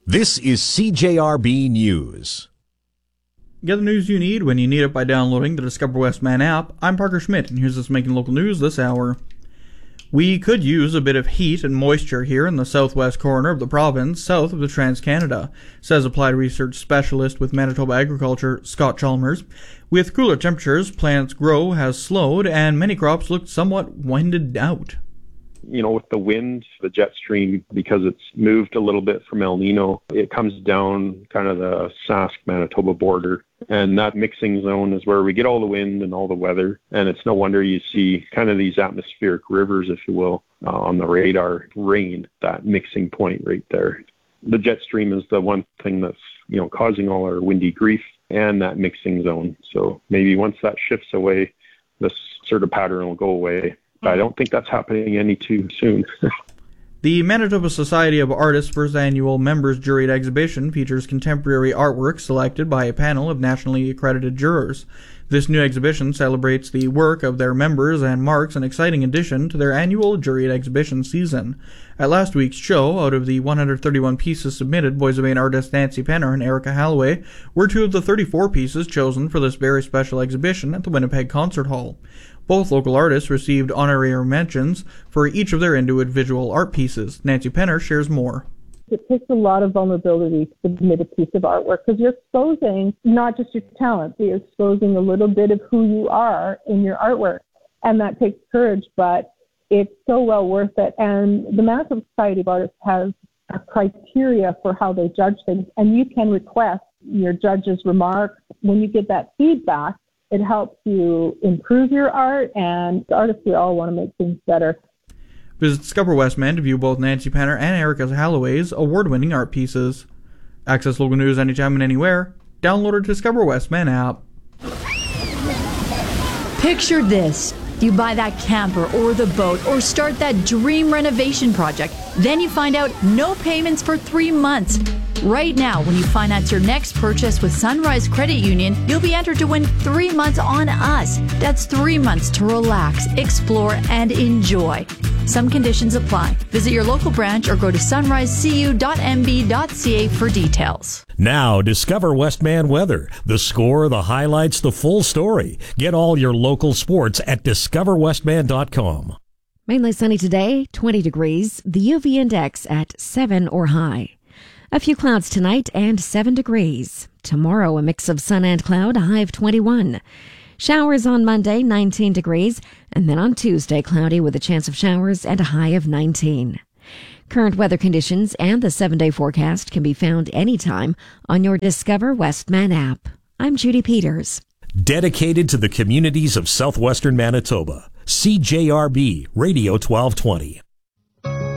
This is CJRB News. Get the news you need when you need it by downloading the Discover Westman app. I'm Parker Schmidt, and here's what's making local news this hour. We could use a bit of heat and moisture here in the southwest corner of the province, south of the Trans-Canada, says applied research specialist with Manitoba Agriculture, Scott Chalmers. With cooler temperatures, plants' growth has slowed, and many crops look somewhat winded out. With the wind, the jet stream, because it's moved a little bit from El Nino, it comes down kind of the Sask-Manitoba border. And that mixing zone is where we get all the wind and all the weather. And it's no wonder you see kind of these atmospheric rivers, if you will, on the radar rain, that mixing point right there. The jet stream is the one thing that's, causing all our windy grief and that mixing zone. So maybe once that shifts away, this sort of pattern will go away. I don't think that's happening any too soon. The Manitoba Society of Artists' first annual members juried exhibition features contemporary artwork selected by a panel of nationally accredited jurors. This new exhibition celebrates the work of their members and marks an exciting addition to their annual juried exhibition season. At last week's show, out of the 131 pieces submitted, Boys of Maine artists Nancy Penner and Erica Halloway were two of the 34 pieces chosen for this very special exhibition at the Winnipeg Concert Hall. Both local artists received honorary mentions for each of their individual art pieces. Nancy Penner shares more. It takes a lot of vulnerability to submit a piece of artwork because you're exposing not just your talent, but you're exposing a little bit of who you are in your artwork. And that takes courage, but it's so well worth it. And the Manitoba Society of Artists has a criteria for how they judge things, and you can request your judge's remarks. When you get that feedback, it helps you improve your art, and artists, we all want to make things better. Visit Discover Westman to view both Nancy Penner and Erica Halloway's award-winning art pieces. Access local news anytime and anywhere. Download our Discover Westman app. Picture this. You buy that camper or the boat or start that dream renovation project. Then you find out no payments for 3 months. Right now, when you finance your next purchase with Sunrise Credit Union, you'll be entered to win 3 months on us. That's 3 months to relax, explore, and enjoy. Some conditions apply. Visit your local branch or go to sunrisecu.mb.ca for details. Now, discover Westman weather. The score, the highlights, the full story. Get all your local sports at discoverwestman.com. Mainly sunny today, 20 degrees. The UV index at 7 or high. A few clouds tonight and 7 degrees. Tomorrow, a mix of sun and cloud, a high of 21. Showers on Monday, 19 degrees. And then on Tuesday, cloudy with a chance of showers and a high of 19. Current weather conditions and the 7-day forecast can be found anytime on your Discover Westman app. I'm Judy Peters. Dedicated to the communities of southwestern Manitoba. CJRB Radio 1220.